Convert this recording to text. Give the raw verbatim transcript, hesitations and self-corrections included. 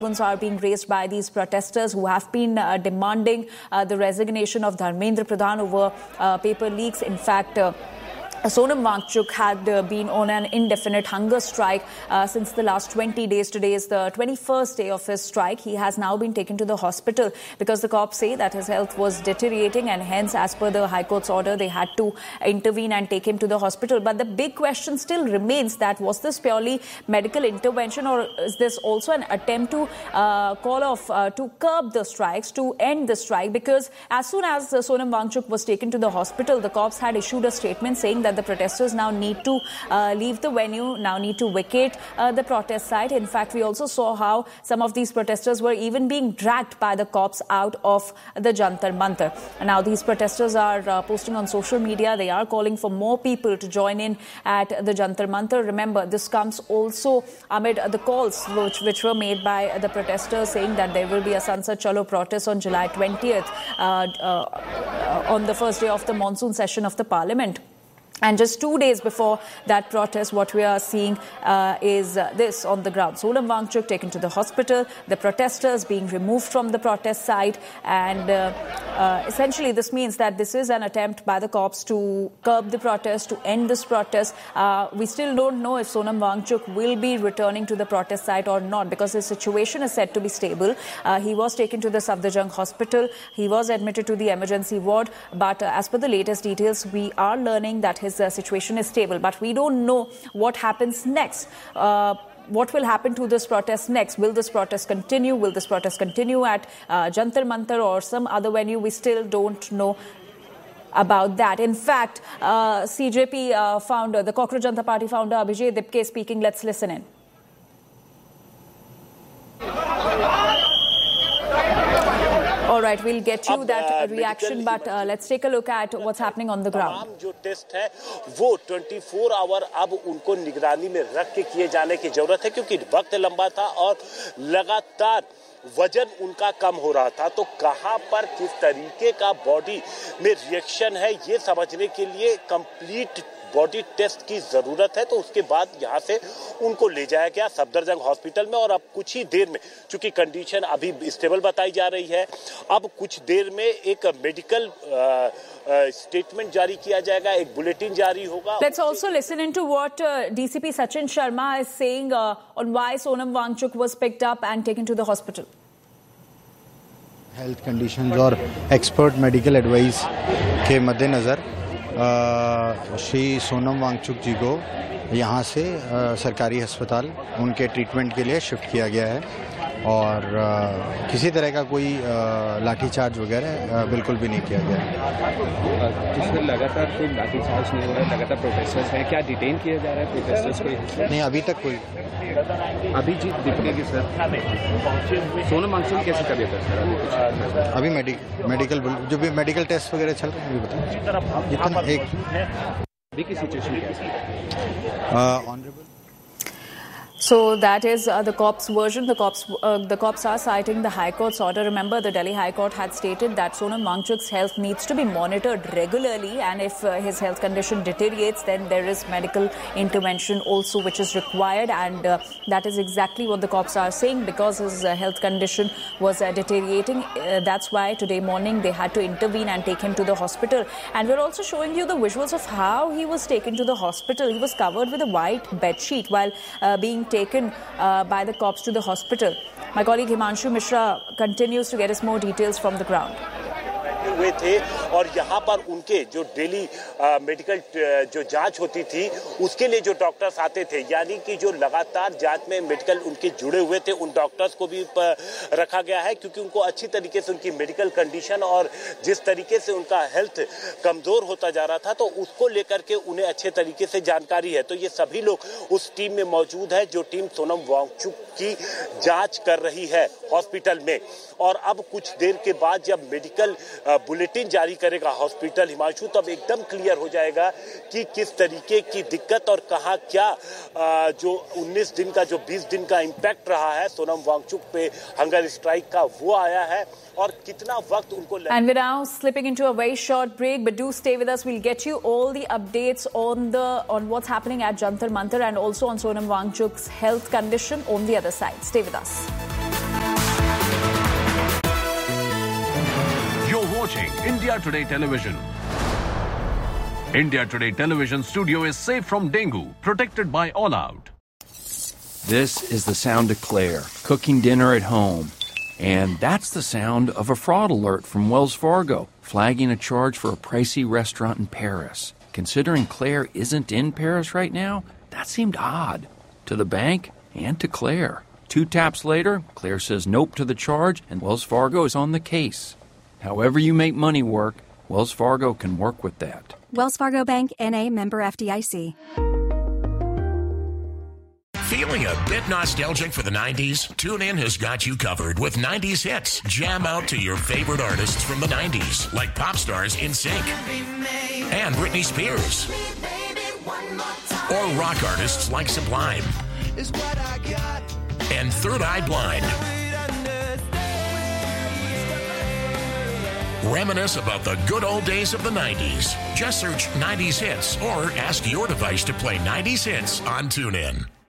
are being raised by these protesters who have been uh, demanding uh, the resignation of Dharmendra Pradhan over uh, paper leaks. In fact, uh, Sonam Wangchuk had uh, been on an indefinite hunger strike uh, since the last twenty days. Today is the twenty-first day of his strike. He has now been taken to the hospital because the cops say that his health was deteriorating, and hence, as per the High Court's order, they had to intervene and take him to the hospital. But the big question still remains that was this purely medical intervention, or is this also an attempt to uh, call off, uh, to curb the strikes, to end the strike? Because as soon as uh, Sonam Wangchuk was taken to the hospital, the cops had issued a statement saying that the protesters now need to uh, leave the venue, now need to vacate uh, the protest site. In fact, we also saw how some of these protesters were even being dragged by the cops out of the Jantar Mantar. And now these protesters are uh, posting on social media. They are calling for more people to join in at the Jantar Mantar. Remember, this comes also amid the calls which, which were made by the protesters saying that there will be a Sansad Chalo protest on July twentieth uh, uh, on the first day of the monsoon session of the Parliament. And just two days before that protest, what we are seeing uh, is uh, this on the ground. Sonam Wangchuk taken to the hospital, the protesters being removed from the protest site. And uh, uh, essentially, this means that this is an attempt by the cops to curb the protest, to end this protest. Uh, we still don't know if Sonam Wangchuk will be returning to the protest site or not, because his situation is said to be stable. Uh, he was taken to the Safdarjung hospital. He was admitted to the emergency ward. But uh, as per the latest details, we are learning that his His uh, situation is stable, but we don't know what happens next. Uh, what will happen to this protest next? Will this protest continue? Will this protest continue at uh, Jantar Mantar or some other venue? We still don't know about that. In fact, uh, C J P uh, founder, the Cockroach Janata Party founder Abhijay Dipke speaking. Let's listen in. All right, we'll get you that uh, reaction, but uh, let's take a look at what's happening on the ground. जो test है वो चौबीस our अब उनको निगरानी में रख के किए जाने की जरूरत है, क्योंकि वक्त लंबा था और लगातार वजन उनका कम हो रहा था। तो कहां पर किस तरीके का बॉडी में रिएक्शन है, ये समझने के लिए कंप्लीट बॉडी टेस्ट की जरूरत है। तो उसके बाद यहां से उनको ले जाया गया सफदरजंग हॉस्पिटल में, और अब कुछ ही देर में, चूंकि कंडीशन अभी स्टेबल बताई जा रही है, अब कुछ देर में एक मेडिकल स्टेटमेंट जारी किया जाएगा, एक बुलेटिन जारी होगा। Let's also listen into what uh, D C P Sachin Sharma is saying uh, on why Sonam Wangchuk was picked up and taken to the hospital. Health conditions और expert medical advice के मद्देनज़र श्री सोनम वांगचुक जी को यहाँ से आ, सरकारी अस्पताल उनके treatment के लिए शिफ्ट किया गया है, और आ, किसी तरह का कोई लाठीचार्ज वगैरह बिल्कुल भी नहीं किया गया है। जिसमें लगातार कोई लाठीचार्ज नहीं हो रहा है, लगातार प्रोटेस्टर्स हैं, क्या डिटेन किया जा रहा है प्रोटेस्टर्स को? नहीं, अभी तक कोई। अभिजीत दिपके की सर, सोनम वांगचुक कैसे तबीयत है सर? अभी मेडि, मेडिकल जो भी मेडिकल टेस्ट वगैरह चल रहे हैं अभी बताएं। जितना एक अभी की सिचुएशन कैसी है? Honourable So that is uh, the cops' version. The cops, uh, the cops are citing the High Court's order. Remember, the Delhi High Court had stated that Sonam Wangchuk's health needs to be monitored regularly, and if uh, his health condition deteriorates, then there is medical intervention also which is required, and uh, that is exactly what the cops are saying, because his uh, health condition was uh, deteriorating. Uh, that's why today morning they had to intervene and take him to the hospital. And we're also showing you the visuals of how he was taken to the hospital. He was covered with a white bed sheet while uh, being taken uh, by the cops to the hospital. My colleague Himanshu Mishra continues to get us more details from the ground. हुए थे, और यहाँ पर उनके जो daily medical जो जांच होती थी उसके लिए जो डॉक्टर्स आते थे, यानी कि जो लगातार जांच में मेडिकल उनके जुड़े हुए थे, उन डॉक्टर्स को भी रखा गया है, क्योंकि उनको अच्छी तरीके से उनकी मेडिकल कंडीशन और जिस तरीके से उनका हेल्थ कमजोर होता जा रहा था, तो उसको लेकर के उन्हें अच्छे तरीके से जानकारी है। तो ये सभी लोग उस टीम में मौजूद है जो टीम सोनम वांगचुक की जांच कर रही है हॉस्पिटल में। और अब कुछ देर के बाद जब मेडिकल बुलेटिन जारी करेगा हॉस्पिटल हिमांशु, तब एकदम क्लियर हो जाएगा कि किस तरीके की दिक्कत और कहां क्या जो उन्नीस दिन का, जो बीस दिन का इम्पैक्ट रहा है सोनम वांगचुक पे हंगर स्ट्राइक का, वो आया है, और कितना वक्त उनको लगा। And we're now slipping into a very short break, but do stay with us. We'll get you all the updates on the on what's happening at Jantar Mantar and also on Sonam Wangchuk's health condition on the other side. Stay with us. India Today Television. India Today Television studio is safe from dengue, protected by All Out. This is the sound of Claire, cooking dinner at home. And that's the sound of a fraud alert from Wells Fargo, flagging a charge for a pricey restaurant in Paris. Considering Claire isn't in Paris right now, that seemed odd. To the bank and to Claire. Two taps later, Claire says nope to the charge, and Wells Fargo is on the case. However you make money work, Wells Fargo can work with that. Wells Fargo Bank, N A, member F D I C. Feeling a bit nostalgic for the nineties? TuneIn has got you covered with nineties hits. Jam out to your favorite artists from the nineties, like pop stars N Sync and Britney Spears, or rock artists like Sublime and Third Eye Blind. Reminisce about the good old days of the nineties. Just search nineties hits or ask your device to play nineties hits on TuneIn.